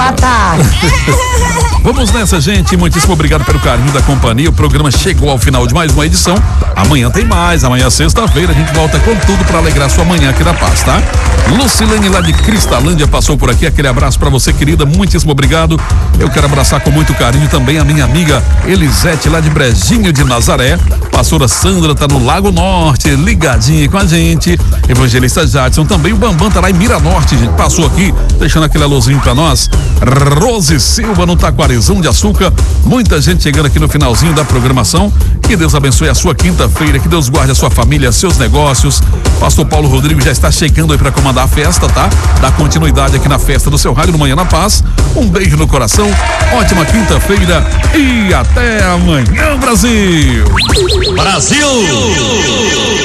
Boa tarde. Vamos nessa, gente. Muitíssimo obrigado pelo carinho da companhia. O programa chegou ao final de mais uma edição. Amanhã tem mais. Amanhã, sexta-feira, a gente volta com tudo pra alegrar sua manhã aqui na Paz, tá? Lucilene lá de Cristalândia passou por aqui. Aquele abraço pra você, querida. Muitíssimo obrigado. Eu quero abraçar com muito carinho também a minha amiga Elisete lá de Brejinho de Nazaré. Pastora Sandra tá no Lago Norte, ligadinha com a gente. Evangelista Jadson também. O Bambam tá lá em Miranorte, gente. Passou aqui, deixando aquele alôzinho pra nós. Rose Silva no Taquarezão de Açúcar. Muita gente chegando aqui no finalzinho da programação. Que Deus abençoe a sua quinta-feira, que Deus guarde a sua família, seus negócios. Pastor Paulo Rodrigues já está chegando aí para comandar a festa, tá? Dá continuidade aqui na festa do seu rádio no Manhã na Paz. Um beijo no coração, ótima quinta-feira e até amanhã, Brasil! Brasil!